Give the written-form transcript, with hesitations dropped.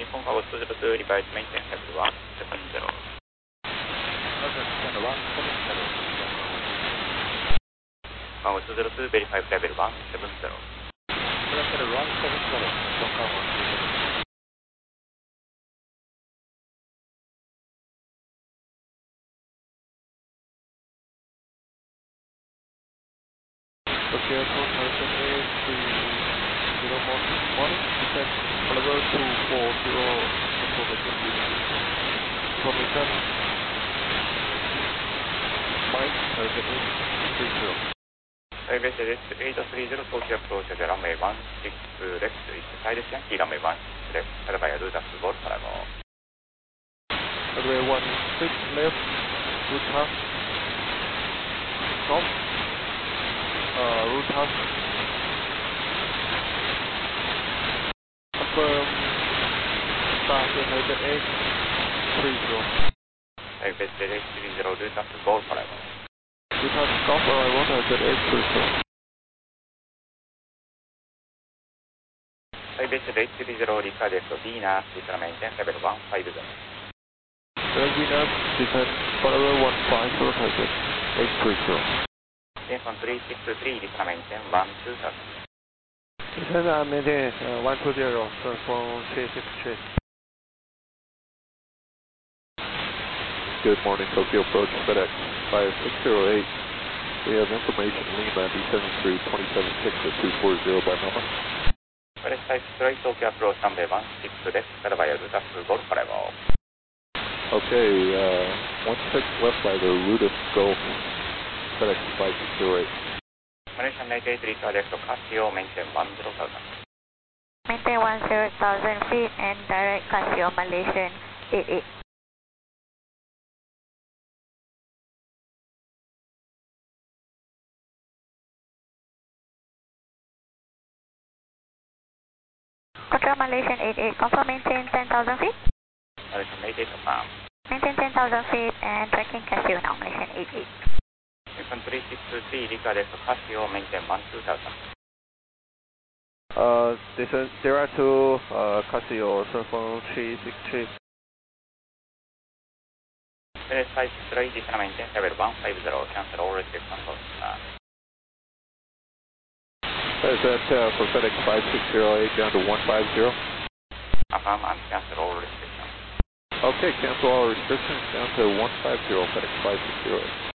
Nippon Cargo 202, revised maintenance level 170. Cargo 202, verify level 170. Level 170, Nippon Cargo 202. Tokyo Airport, Horizon 830 descent level 240, information, Mike, Horizon 830. Base 830, Tokyo approach the runway 16 left, east side Yankee, runway 16 left, Calvia Rutas Golf Bravo. Runway 16 left, Rutas, stop, Rutas, confirm, start in Horizon 830. Base 830, Rutas Golf Bravo. Rutas Golf arrival, Horizon 830. Base 830, request Venus, descent maintenance level 150. Venus, descent level 150, Horizon 830. Descent 363, descent maintenance 12000. Descent and maintain 120, from 363. Good morning, Tokyo approach FedEx 5608. We have information Lima descending through 276 at 240 by Mama. FedEx 5 Tokyo approach runway 16 left, Calvia Rutas Golf Bravo. Okay, 16 left by the Rutas Golf FedEx 5608. Malaysian 98 request Casio, maintain 10,000. Maintain 10,000 feet and direct Casio Malaysian 88. Control Malaysian 88, confirm maintain 10,000 feet? Malaysian 88 confirm. Maintain 10,000 feet and tracking Casio now, Malaysian 88. Nippon 3623, request Casio, maintain 12,000. Descent 02, Casio, from 363. FedEx 5 descent maintenance level 150, cancel all restrictions for start. Descent for FedEx 5608 down to 150. Affirm and cancel all restrictions. Okay, cancel all restrictions down to 150 FedEx 5608.